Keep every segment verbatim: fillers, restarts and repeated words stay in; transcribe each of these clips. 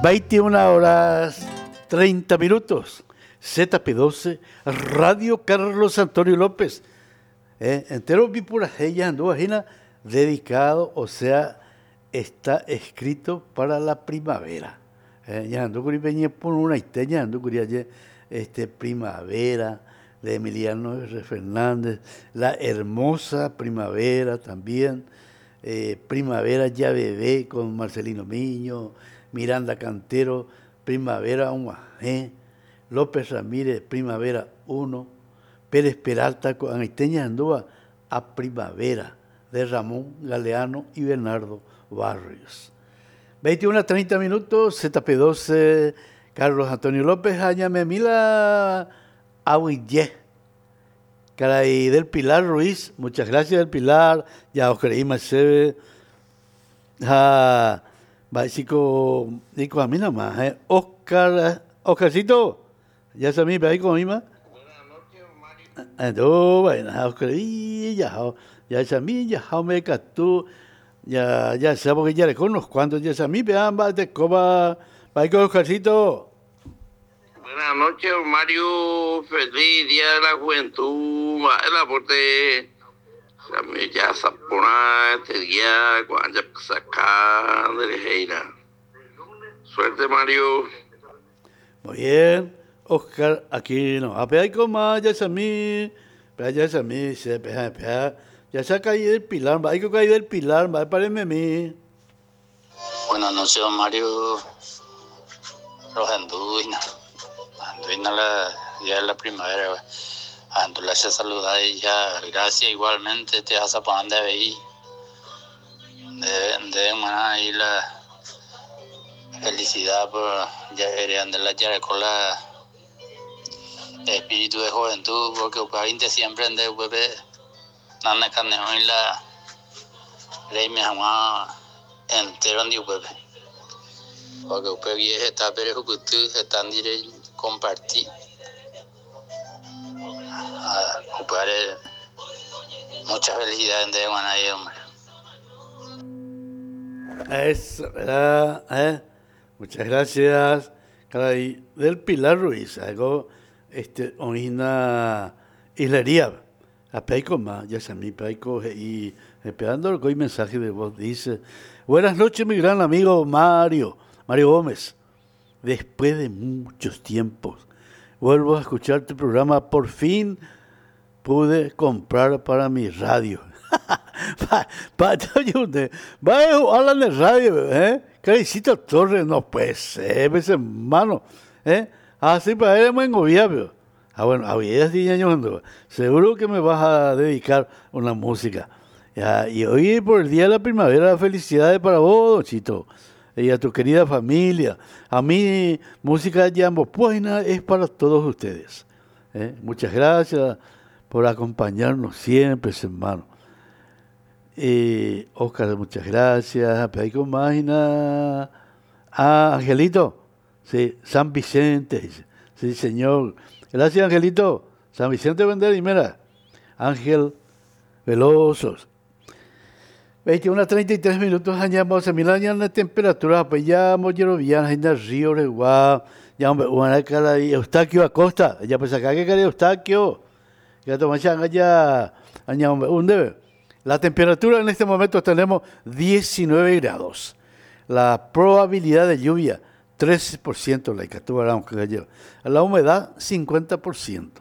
veintiuna horas treinta minutos. Z P doce, Radio Carlos Antonio López. Eh, entero Vipurajeya Anduajina, dedicado, o sea, está escrito para la primavera. Eh, ya ando con por una iteña, ando con este primavera de Emiliano R. Fernández, la hermosa primavera también, eh, Primavera Ya Bebé con Marcelino Miño, Miranda Cantero, Primavera Huajé, López Ramírez, Primavera uno, Pérez Peralta con Aiteña Andúa a Primavera de Ramón Galeano y Bernardo Barrios. veintiuna a treinta minutos, Z P doce, Carlos Antonio López, Añame Mila Ahuillé, Caray del Pilar Ruiz, muchas gracias del Pilar, ya os creí más sebe, ja, básico, digo a mí nada más, eh. Oscar, Oscarcito, ya se me ahí con misma. Buenas noches, Mario. Entonces, bueno, os creí, ya, ya se me, ya me catú. Ya, ya sé, porque ya le conozco cuando ya se me vean, va de coba, va con Oscarcito. Buenas noches, Mario. Feliz Día de la Juventud. El aporte ya sapona este día cuando ya saca de Lejeira. Suerte, Mario. Muy bien, Oscar, aquí no. A pegar con más, ya se me, ya se me, se pega, pega. Ya se ha caído el pilar, va, hay que caer del pilar, va, pareme a mí. Buenas noches, don Mario. Los anduinas. Anduinas la día de la primavera. Anduinas se saluda y ya, gracias igualmente, te vas a poner de ahí. De, de ahí la felicidad por ya de la ya con la espíritu de juventud, porque veinte siempre en de bebé. Nana Caneo y la Rey me llama entero en Dios, bebé. Porque usted vieja está, pero que usted están directo compartir. Usted muchas felicidades de Guanay, hombre. Eso, ¿verdad? ¿Eh? Muchas gracias. Caray, del Pilar Ruiz, algo, este, una islería. A Peico más, ya se mi Peico y esperando que hoy mensaje de voz dice: buenas noches, mi gran amigo Mario, Mario Gómez. Después de muchos tiempos, vuelvo a escuchar tu programa. Por fin pude comprar para mi radio. Vaya, hablan de radio, ¿eh? Carecito Torres, no puede ser, ese hermano, ¿eh? Así para él es muy gobierno. Ah, bueno, a diez años, seguro que me vas a dedicar una música. Ya, y hoy por el Día de la Primavera, felicidades para vos, Chito, y a tu querida familia. A mí, música de Jambo Puena es para todos ustedes. ¿Eh? Muchas gracias por acompañarnos siempre, hermano. Eh, Oscar, muchas gracias. Hay con máquina. Ah, Angelito, sí, San Vicente, dice. Sí, señor. Gracias, Angelito. San Vicente Vender y mira, Ángel Velosos. veintiuna a treinta y tres minutos, añamos a mil años de temperatura, apoyamos, Yerovian, en el río Reguá, ya hombre, una cara de Eustaquio Acosta, ya pues acá que cara Eustaquio, ya toman allá, aña hombre, un debe. La temperatura en este momento tenemos diecinueve grados. La probabilidad de lluvia, trece por ciento la Icatúbara, la humedad cincuenta por ciento.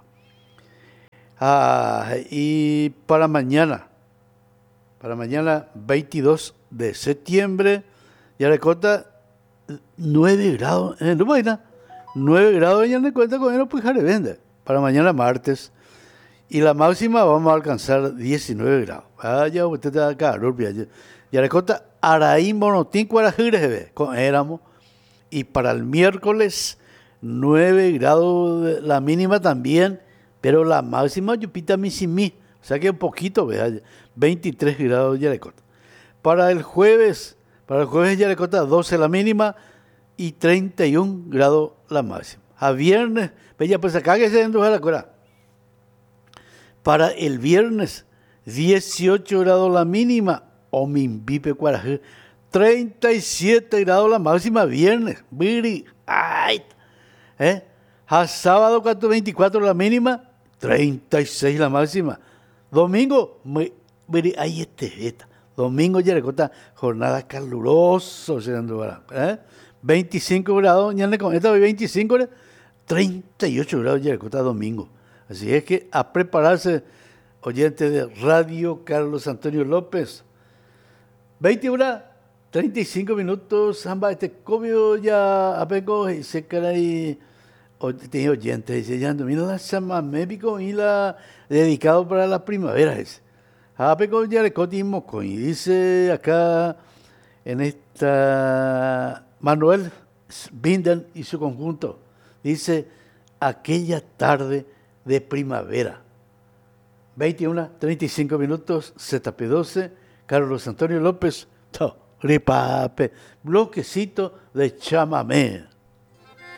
Ah, y para mañana, para mañana veintidós de septiembre, ya le cuenta nueve grados, en Lumaina, nueve grados, ya le cuenta con él, pues vende. Para mañana martes, y la máxima vamos a alcanzar diecinueve grados. Ah, ya usted está acá, ya le cuenta Araí Monotín Cuarajires, con éramos. Y para el miércoles, nueve grados la mínima también, pero la máxima, Yupita Misimí, o sea que un poquito, vea, veintitrés grados Yarecota. Para el jueves, para el jueves Yarecota, doce la mínima y treinta y un grados la máxima. A viernes, bella, pues acá que se enduja la cura. Para el viernes, dieciocho grados la mínima, o Mimbipe Cuaraje, treinta y siete grados la máxima viernes. Biri, ay, ¿eh? A sábado, veinticuatro la mínima, treinta y seis la máxima. Domingo, biri, ay, este, esta. Domingo, Yarecota, jornada calurosa, ¿eh? veinticinco grados, ya con esta veinticinco, treinta y ocho grados, Yarecota, domingo. Así es que a prepararse, oyentes de Radio Carlos Antonio López. veinte horas, treinta y cinco minutos, samba, este cobio ya apego y se caray, tiene oyentes, dice, ya no, mira la chama médico y la dedicado para la primavera, ese. Apego ya le cotimos con, y dice acá en esta, Manuel Binden y su conjunto, dice, aquella tarde de primavera. veintiuna, treinta y cinco minutos, Z P doce, Carlos Antonio López, to, ripape, bloquecito de chamamé.